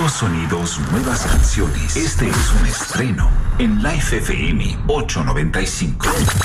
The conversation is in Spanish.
Nuevos sonidos, nuevas canciones. Este es un estreno en Life FM 895.